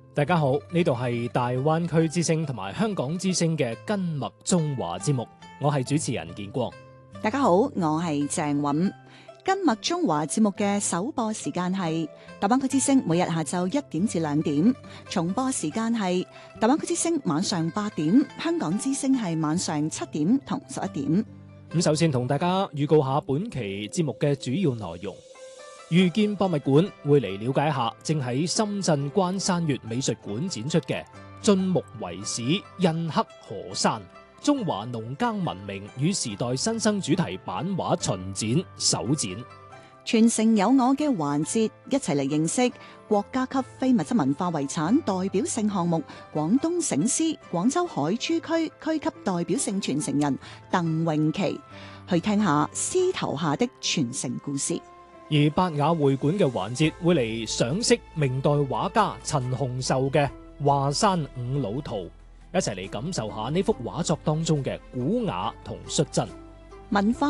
大家好，呢度係大灣區之聲同埋香港之聲嘅根脈中華節目，我係主持人建國。 大家好，我係鄭韻。根脈中華節目嘅首播時間係大灣區之聲每日下晝1點至2點，重播時間係大灣區之聲晚上8點，香港之聲係晚上7點同11點。 咁首先同大家預告下本期節目嘅主要內容。遇見博物館會嚟了解一下正喺深圳關山月美術館展出嘅晉木遺址印刻河山中華農耕文明與時代新生主題版畫巡展首展。 傳承有我嘅環節，一齊嚟認識國家級非物質文化遺產代表性項目廣東醒獅廣州海珠區區級代表性傳承人鄧詠琪，去聽下獅頭下的傳承故事。 而百雅會館嘅環節會嚟賞識明代畫家陳洪壽嘅《華山五老圖》，一齊嚟感受下呢幅畫作當中嘅古雅同率真。 文化